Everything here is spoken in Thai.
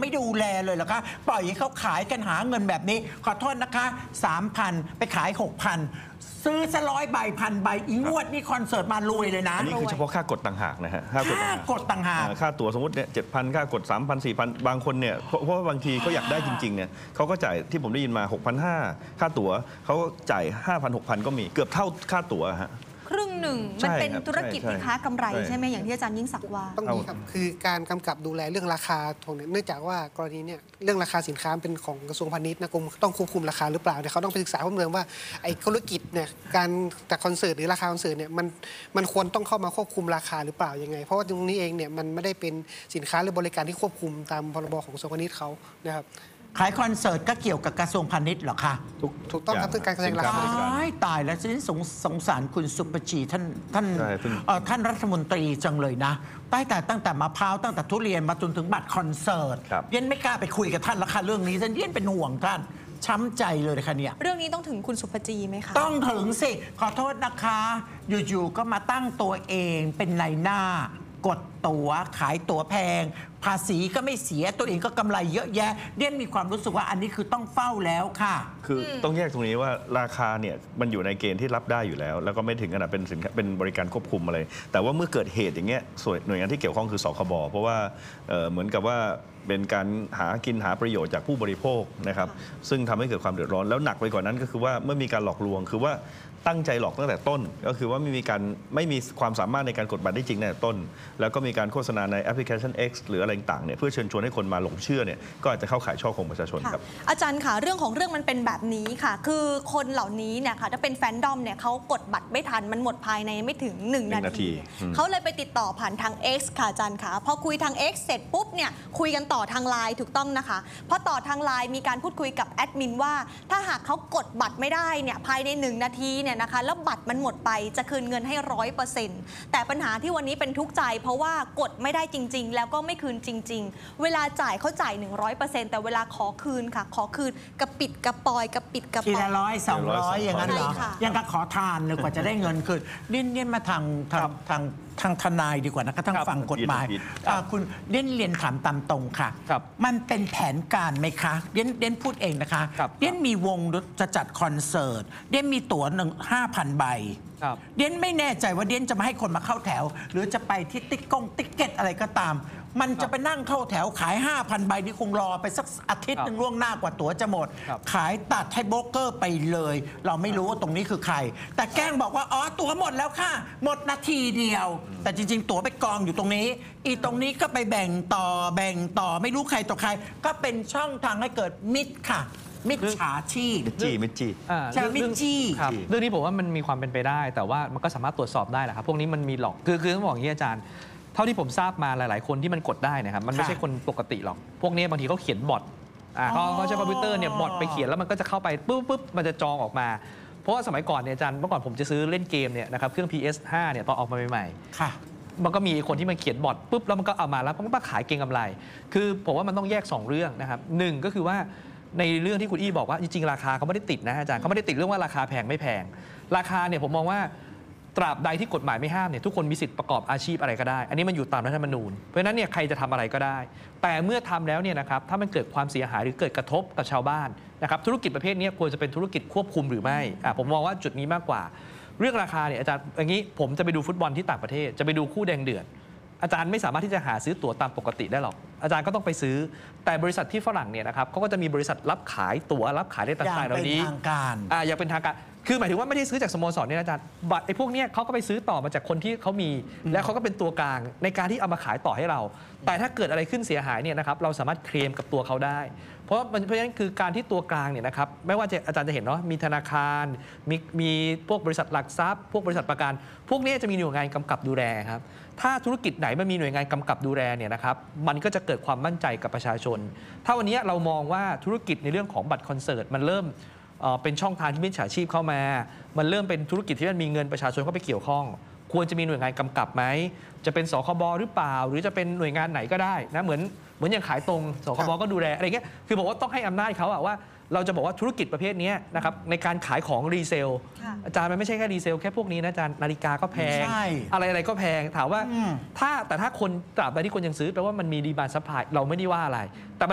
ไม่ดูแลเลยเหรอคะปล่อยให้เขาขายกันหาเงินแบบนี้ขอโทษนะคะ 3,000 ไปขาย 6,000 ซื้อซะ100 ใบ1,000 ใบอีงวดนี่คอนเสิร์ตมารวยเลยนะอันนี้คือเฉพาะค่ากดต่างหากนะฮะค่ากดต่างหากค่าตั๋วสมมติเนี่ย7,000ค่ากด 3,000 4,000 บางคนเนี่ยเพราะว่าบางทีเขาอยากได้จริงๆเนี่ยเขาก็จ่ายที่ผมได้ยินมา 6,500 ค่าตั๋วเขาก็จ่าย 5,000 6,000 ก็มีเกือบเท่าค่าตั๋วฮะครึ่งหนึ่งมันเป็นธุรกิจที่ค้ากำไรใช่ไหมอย่างที่อาจารย์ยิ่งศักดิ์ว่าต้องมีครับคือการกำกับดูแลเรื่องราคาตรงนี้เนื่องจากว่ากรณีเนี่ยเรื่องราคาสินค้าเป็นของกระทรวงพาณิชย์นะกรมต้องควบคุมราคาหรือเปล่าเนี่ยเขาต้องไปศึกษาเพิ่มเติมว่าไอ้ธุรกิจเนี่ยการจัดคอนเสิร์ตหรือราคาคอนเสิร์ตเนี่ยมันควรต้องเข้ามาควบคุมราคาหรือเปล่ายังไงเพราะว่าตรงนี้เองเนี่ยมันไม่ได้เป็นสินค้าหรือบริการที่ควบคุมตามพรบของกระทรวงพาณิชย์เขานะครับขายคอนเสิร์ตก็เกี่ยวกับกระทรวงพาณิชย์เหรอคะถูกต้องครับเรื่องการแสดงราคาตายแล้วฉันสงสารคุณสุปชีท่านรัฐมนตรีจังเลยนะตั้งแต่มะพร้าวตั้งแต่ทุเรียนมาจนถึงบัตรคอนเสิร์ตเย็นไม่กล้าไปคุยกับท่านแล้วค่ะเรื่องนี้ฉันเย็นเป็นห่วงท่านช้ำใจเลยค่ะเนี่ยเรื่องนี้ต้องถึงคุณสุภจีไหมคะต้องถึงสิขอโทษนะคะอยู่ๆก็มาตั้งตัวเองเป็นนายหน้ากดตั๋วขายตั๋วแพงภาษีก็ไม่เสียตัวเองก็กำไรเยอะแยะเนี่ยมีความรู้สึกว่าอันนี้คือต้องเฝ้าแล้วค่ะคือต้องแยกตรงนี้ว่าราคาเนี่ยมันอยู่ในเกณฑ์ที่รับได้อยู่แล้วแล้วก็ไม่ถึงขนาดเป็นสินค้าเป็นบริการควบคุมอะไรแต่ว่าเมื่อเกิดเหตุอย่างเงี้ยส่วนหน่วยงานที่เกี่ยวข้องคือสคบเพราะว่าเหมือนกับว่าเป็นการหากินหาประโยชน์จากผู้บริโภคนะครับซึ่งทำให้เกิดความเดือดร้อนแล้วหนักไปกว่านั้นก็คือว่าเมื่อมีการหลอกลวงคือว่าตั้งใจหลอกตั้งแต่ต้นก็คือว่าไม่มีความสามารถในการกดบัตรได้จริงตั้งแต่ต้นแล้วก็มีการโฆษณาในแอปพลิเคชัน X หรืออะไรต่างเนี่ยเพื่อเชิญชวนให้คนมาหลงเชื่อเนี่ยก็อาจจะเข้าข่ายช่อโกงประชาชนครับอาจารย์ค่ะเรื่องของเรื่องมันเป็นแบบนี้ค่ะคือคนเหล่านี้เนี่ยค่ะถ้าเป็นแฟนดอมเนี่ยเขากดบัตรไม่ทันมันหมดภายในไม่ถึง1 นาทีเขาเลยไปติดต่อผ่านทาง X ค่ะอาจารย์ค่ะพอคุยทาง X เสร็จปุ๊บเนี่ยคุยกันต่อทางไลน์ถูกต้องนะคะพอต่อทางไลน์มีการพูดคุยกับแอดมินว่าถ้าหากเขากดบัตรไม่ได้เนี่ยภายใน1 นาทีเนี่ยนะคะแล้วบัตรมันหมดไปจะคืนเงินให้ 100%แต่ปัญหาที่วันนี้เป็นทุกข์ใจเพราะว่ากดไม่ได้จริงๆแล้วก็ไม่คืนจริงๆเวลาจ่ายเขาจ่าย 100%แต่เวลาขอคืนค่ะขอคืนกระปิดกระปอยกระปิดกระปอยทีละ100 200อย่างนั้นเหรอยังกับขอทานเลยกว่าจะได้เงินคืนเลี่ยนมาทางทนายดีกว่านะคะทางฝั่งกฎหมายคุณเรียนถามตามตรงค่ะมันเป็นแผนการไหมคะเรียนพูดเองนะคะเรียนมีวงจะจัดคอนเสิร์ตเรียนมีตั๋ว5,000 ใบเรียนไม่แน่ใจว่าเรียนจะมาให้คนมาเข้าแถวหรือจะไปที่ติ๊กเก็ตอะไรก็ตามมันจะไปนั่งเข้าแถวขาย 5,000 ใบนี่คงรอไปสักอาทิตย์นึงล่วงหน้ากว่าตั๋วจะหมดขายตัดให้โบรกเกอร์ไปเลยเราไม่รู้ว่าตรงนี้คือใครแต่แกล้งบอกว่าอ๋อตั๋วหมดแล้วค่ะหมดนาทีเดียวแต่จริงๆตั๋วไปกองอยู่ตรงนี้อีตรงนี้ก็ไปแบ่งต่อไม่รู้ใครต่อใครก็เป็นช่องทางให้เกิดมิจค่ะมิจฉาชีพมิจจี้ใช่มิจจี้เรื่องนี้ผมว่ามันมีความเป็นไปได้แต่ว่ามันก็สามารถตรวจสอบได้แหละครับพวกนี้มันมีหลอกคือต้องบอกอย่างนี้อาจารย์เท่าที่ผมทราบมาหลายๆคนที่มันกดได้นะครับมันไม่ใช่คนปกติหรอกพวกนี้บางทีเขาเขียนบอทเขาใช้คอมพิวเตอร์เนี่ยบอทไปเขียนแล้วมันก็จะเข้าไปปุ๊บมันจะจองออกมาเพราะว่าสมัยก่อนเนี่ยอาจารย์เมื่อก่อนผมจะซื้อเล่นเกมเนี่ยนะครับเครื่อง PS5 เนี่ยตอนออกมาใหม่ๆมันก็มีคนที่มันเขียนบอทปุ๊บแล้วมันก็เอามาแล้วมันก็มาขายเก็งกำไรคือผมว่ามันต้องแยก2เรื่องนะครับ1ก็คือว่าในเรื่องที่คุณอี้บอกว่าจริงๆราคาเขาไม่ได้ติดนะอาจารย์เขาไม่ได้ติดเรื่องว่าราคาแพงไม่แพงราคาเนี่ยผมมองว่าตราบใดที่กฎหมายไม่ห้ามเนี่ยทุกคนมีสิทธิ์ประกอบอาชีพอะไรก็ได้อันนี้มันอยู่ตามรัฐธรรมนูญเพราะฉะนั้นเนี่ยใครจะทำอะไรก็ได้แต่เมื่อทำแล้วเนี่ยนะครับถ้ามันเกิดความเสียหายหรือเกิดกระทบกับชาวบ้านนะครับธุรกิจประเภทนี้ควรจะเป็นธุรกิจควบคุมหรือไม่ผมมองว่าจุดนี้มากกว่าเรื่องราคาเนี่ยอาจารย์อย่างนี้ผมจะไปดูฟุตบอลที่ต่างประเทศจะไปดูคู่แดงเดือดอาจารย์ไม่สามารถที่จะหาซื้อตั๋วตามปกติได้หรอกอาจารย์ก็ต้องไปซื้อแต่บริษัทที่ฝรั่งเนี่ยนะครับเขาก็จะมีบริษัทรับขายตั๋วรับขายได้ต่างๆเหล่านี้อย่างเป็นทางการคือหมายถึงว่าไม่ได้ซื้อจากสโมสรเนี่ยอาจารย์บัตรไอ้พวกนี้เขาก็ไปซื้อต่อมาจากคนที่เขามีและเขาก็เป็นตัวกลางในการที่เอามาขายต่อให้เราแต่ถ้าเกิดอะไรขึ้นเสียหายเนี่ยนะครับเราสามารถเคลมกับตัวเขาได้เพราะฉะนั้นคือการที่ตัวกลางเนี่ยนะครับไม่ว่าอาจารย์จะเห็นเนาะมีธนาคารมีพวกบริษัทหลักทรัพย์พวกบริษัทประกันพวกนี้จะมีหน่วยงานกำกับดูแลครับถ้าธุรกิจไหนมันมีหน่วยงานกำกับดูแลเนี่ยนะครับมันก็จะเกิดความมั่นใจกับประชาชนถ้าวันนี้เรามองว่าธุรกิจในเรื่องของบัตรคอนเสิร์ตมันเริ่มเป็นช่องทางที่มิจฉาชีพเข้ามามันเริ่มเป็นธุรกิจที่มันมีเงินประชาชนเข้าไปเกี่ยวข้องควรจะมีหน่วยงานกำกับไหมจะเป็นสคบหรือเปล่าหรือจะเป็นหน่วยงานไหนก็ได้นะเหมือนอย่างขายตรงสคบก็ดูแลอะไรเงี้ยคือบอกว่าต้องให้อำนาจเขาว่าเราจะบอกว่าธุรกิจประเภทนี้นะครับในการขายของรีเซลอาจารย์มันไม่ใช่แค่รีเซลแค่พวกนี้นะอาจารย์นาฬิกาก็แพงอะไรก็แพงถามว่าถ้าคนตราบใดที่คนยังซื้อแปลว่ามันมีดีมานด์ซัพพลายเราไม่ได้ว่าอะไร